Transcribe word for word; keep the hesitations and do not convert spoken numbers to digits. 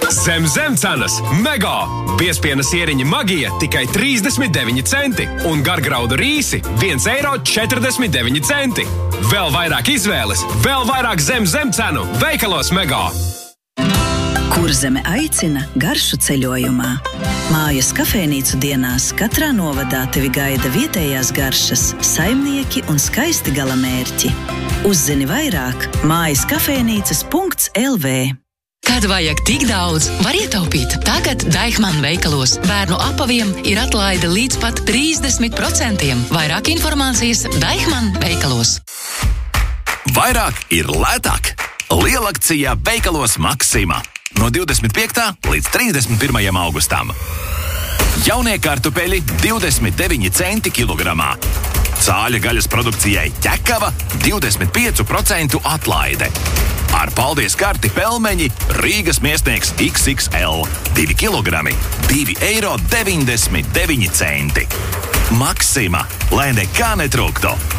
Zem zem cenas Mega! Biespiena sieriņa Magija tikai trīsdesmit deviņi centi un gargraudu rīsi viens eiro četrdesmit deviņi centi. Vēl vairāk izvēles, vēl vairāk zem zem cenu veikalos Mega! Kurzeme aicina garšu ceļojumā. Mājas kafejnīcu dienās katrā novadā tevi gaida vietējās garšas, saimnieki un skaisti galamērķi. Uzzini vairāk mājas kafejnīcas punkts el vē. Kad vajag tik daudz, var ietaupīt. Tagad Deichmann veikalos bērnu apaviem ir atlaide līdz pat trīsdesmit procentiem. Vairāk informācijas Deichmann veikalos. Vairāk ir lētāk. Lielakcijā veikalos Maxima. No divdesmit piektā līdz trīsdesmit pirmajam augustam. Jaunie kartupeļi divdesmit deviņi centi kilogramā. Cāļa gaļas produkcijai ķekava divdesmit pieci procenti atlaide. Ar paldies karti pelmeņi Rīgas miesnieks iks iks el. divi kilogrami, divi eiro deviņdesmit deviņi centi. Maxima, lai nekā netrūktu.